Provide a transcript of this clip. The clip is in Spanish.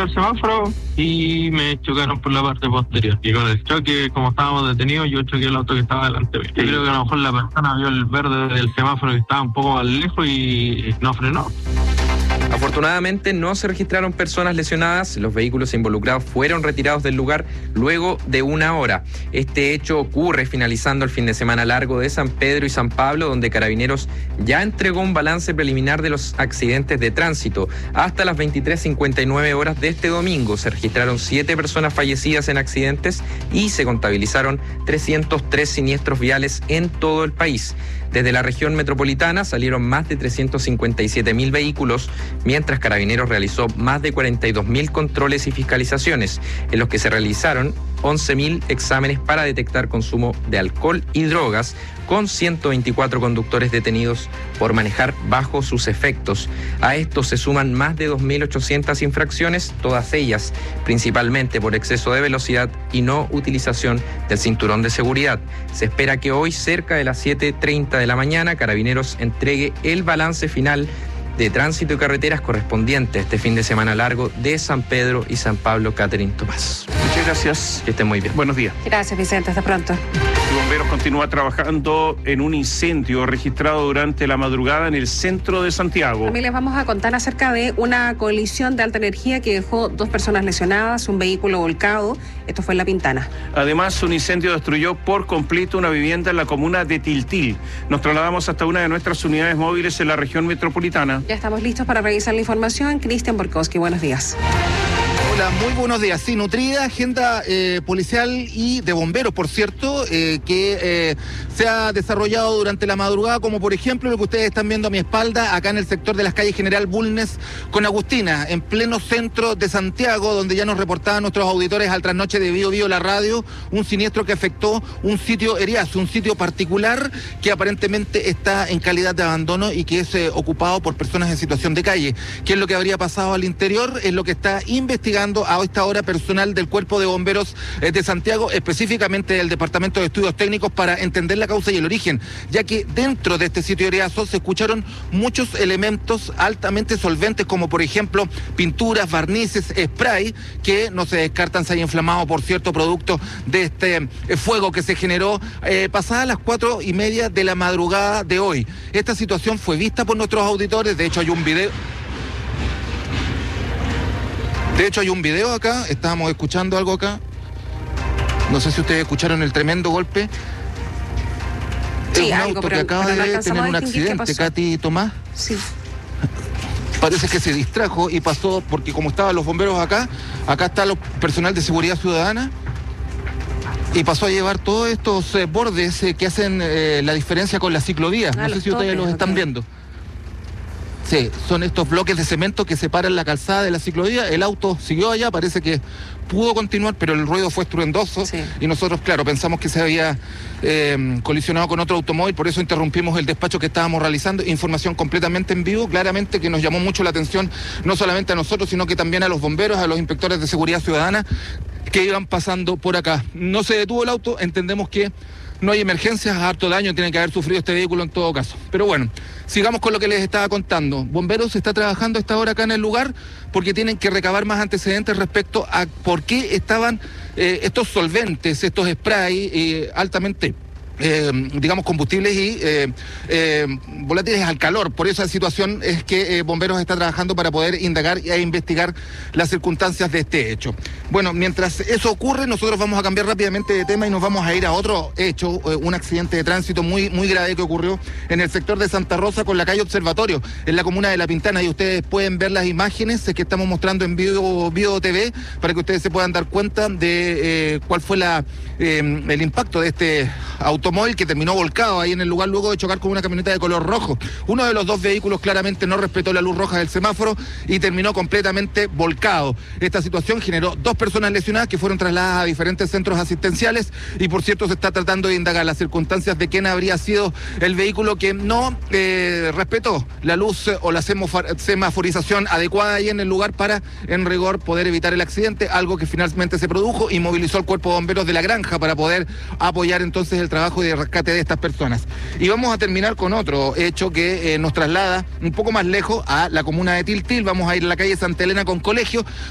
el semáforo y me chocaron por la parte posterior. Y con el choque, como estábamos detenidos, yo choqué el auto que estaba delante mío. Yo creo que a lo mejor la persona vio el verde del semáforo que estaba un poco más lejos y no frenó. Afortunadamente no se registraron personas lesionadas, los vehículos involucrados fueron retirados del lugar luego de 1 hora. Este hecho ocurre finalizando el fin de semana largo de San Pedro y San Pablo, donde Carabineros ya entregó un balance preliminar de los accidentes de tránsito. Hasta las 23:59 horas de este domingo se registraron 7 personas fallecidas en accidentes y se contabilizaron 303 siniestros viales en todo el país. Desde la región metropolitana salieron más de 357.000 vehículos, mientras Carabineros realizó más de 42.000 controles y fiscalizaciones, en los que se realizaron 11.000 exámenes para detectar consumo de alcohol y drogas, con 124 conductores detenidos por manejar bajo sus efectos. A esto se suman más de 2.800 infracciones, todas ellas principalmente por exceso de velocidad y no utilización del cinturón de seguridad. Se espera que hoy, cerca de las 7:30 de la mañana, Carabineros entregue el balance final de tránsito y carreteras correspondiente a este fin de semana largo de San Pedro y San Pablo. Catherine Tomás. Muchas gracias. Que estén muy bien. Buenos días. Gracias, Vicente. Hasta pronto. Bomberos continúa trabajando en un incendio registrado durante la madrugada en el centro de Santiago. También les vamos a contar acerca de una colisión de alta energía que dejó 2 personas lesionadas, un vehículo volcado. Esto fue en La Pintana. Además, un incendio destruyó por completo una vivienda en la comuna de Tiltil. Nos trasladamos hasta una de nuestras unidades móviles en la región metropolitana. Ya estamos listos para revisar la información. Cristian Borkowski, buenos días. Hola, muy buenos días. Sí, nutrida agenda policial y de bomberos, por cierto, que se ha desarrollado durante la madrugada, como por ejemplo lo que ustedes están viendo a mi espalda, acá en el sector de las calles General Bulnes con Agustina, en pleno centro de Santiago, donde ya nos reportaban nuestros auditores al trasnoche de Bio Bio la radio, un siniestro que afectó un sitio Eriazo, un sitio particular que aparentemente está en calidad de abandono y que es ocupado por personas en situación de calle. ¿Qué es lo que habría pasado al interior? Es lo que está investigando a esta hora personal del Cuerpo de Bomberos de Santiago, específicamente del Departamento de Estudios Técnicos, para entender la causa y el origen, ya que dentro de este sitio de Eriazo se escucharon muchos elementos altamente solventes, como por ejemplo pinturas, barnices, spray, que no se descartan se haya inflamado por cierto producto de este fuego que se generó pasadas las 4:30 de la madrugada de hoy. Esta situación fue vista por nuestros auditores, de hecho hay un video. Acá, estábamos escuchando algo acá. No sé si ustedes escucharon el tremendo golpe. Sí, es un algo, auto que acaba de tener un accidente, Katy Tomás. Sí. Parece que se distrajo y pasó, porque como estaban los bomberos acá está el personal de seguridad ciudadana, y pasó a llevar todos estos bordes que hacen la diferencia con la ciclovía. No sé si ustedes los están viendo. Sí, son estos bloques de cemento que separan la calzada de la ciclovía. El auto siguió allá, parece que pudo continuar, pero el ruido fue estruendoso. Sí. Y nosotros, claro, pensamos que se había colisionado con otro automóvil, por eso interrumpimos el despacho que estábamos realizando. Información completamente en vivo, claramente que nos llamó mucho la atención, no solamente a nosotros, sino que también a los bomberos, a los inspectores de seguridad ciudadana que iban pasando por acá. No se detuvo el auto, entendemos que no hay emergencias, harto daño tiene que haber sufrido este vehículo en todo caso. Pero bueno, sigamos con lo que les estaba contando. Bomberos está trabajando a esta hora acá en el lugar porque tienen que recabar más antecedentes respecto a por qué estaban estos solventes, estos spray altamente combustibles y volátiles al calor. Por esa situación es que Bomberos está trabajando para poder indagar e investigar las circunstancias de este hecho. Bueno, mientras eso ocurre, nosotros vamos a cambiar rápidamente de tema y nos vamos a ir a otro hecho, un accidente de tránsito muy grave que ocurrió en el sector de Santa Rosa con la calle Observatorio, en la comuna de La Pintana, y ustedes pueden ver las imágenes que estamos mostrando en Bio TV para que ustedes se puedan dar cuenta de cuál fue el impacto de este automóvil que terminó volcado ahí en el lugar luego de chocar con una camioneta de color rojo. Uno de los 2 vehículos claramente no respetó la luz roja del semáforo y terminó completamente volcado. Esta situación generó 2 personas lesionadas que fueron trasladadas a diferentes centros asistenciales y por cierto se está tratando de indagar las circunstancias de quién habría sido el vehículo que no respetó la luz o la semaforización adecuada ahí en el lugar para, en rigor, poder evitar el accidente, algo que finalmente se produjo y movilizó al Cuerpo de Bomberos de La Granja para poder apoyar entonces el trabajo de rescate de estas personas. Y vamos a terminar con otro hecho que nos traslada un poco más lejos a la comuna de Tiltil. Vamos a ir a la calle Santa Elena con Colegio,